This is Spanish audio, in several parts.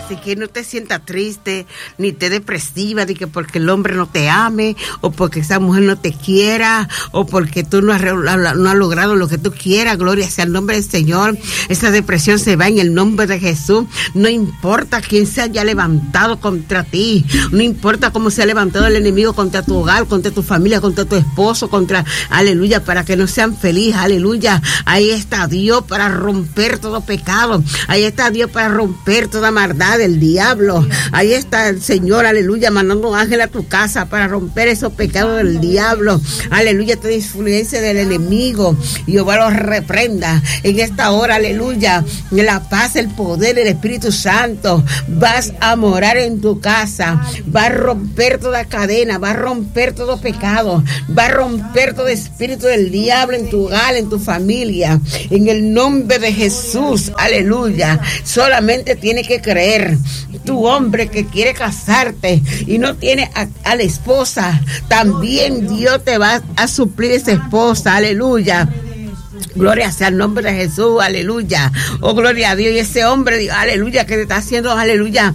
Así que no te sientas triste, ni te depresiva, de que porque el hombre no te ame, o porque esa mujer no te quiera, o porque tú no has logrado lo que tú quieras. Gloria sea el nombre del Señor. Esa depresión se va en el nombre de Jesús. No importa quién se haya levantado contra ti, no importa cómo se ha levantado el enemigo contra tu hogar, contra tu familia, contra tu esposo, aleluya, para que no sean felices, aleluya. Ahí está Dios para romper todo pecado. Ahí está Dios para romper toda maldad del diablo. Ahí está el Señor, aleluya, mandando un ángel a tu casa para romper esos pecados del diablo. Aleluya, toda influencia del enemigo. Jehová los reprenda en esta hora, aleluya. La paz, el poder, el Espíritu Santo vas a morar en tu casa. Va a romper toda cadena, va a romper todo pecado, va a romper todo espíritu del diablo en tu hogar, en tu familia. En el nombre de Jesús, aleluya. Solamente tiene que creer. Tu hombre que quiere casarte y no tiene a la esposa, también Dios te va a suplir esa esposa, aleluya. Gloria sea el nombre de Jesús, aleluya. Oh, gloria a Dios. Y ese hombre, aleluya, que te está haciendo, aleluya,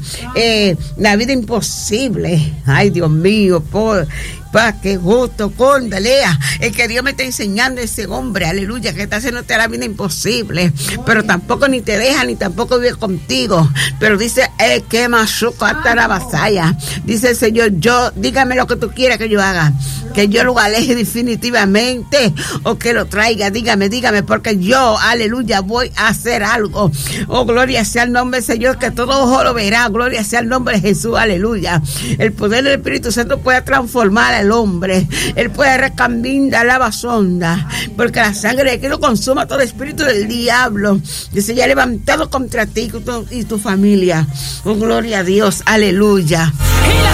la vida imposible. Ay, Dios mío, qué gusto, cóndalea. Es que Dios me está enseñando ese hombre, aleluya, que está haciéndote la vida imposible, pero tampoco ni te deja, ni tampoco vive contigo. Pero dice, que machuco hasta la vasalla. Dice el Señor, dígame lo que tú quieras que yo haga, que yo lo aleje definitivamente o que lo traiga. Dígame, porque yo, aleluya, voy a hacer algo. Oh, gloria sea el nombre del Señor, que todo ojo lo verá. Gloria sea el nombre de Jesús, aleluya. El poder del Espíritu Santo puede transformar al hombre. Él puede recambiar la basonda, porque la sangre de que lo consuma todo espíritu del diablo que se haya levantado contra ti y tu familia. Oh, gloria a Dios, aleluya.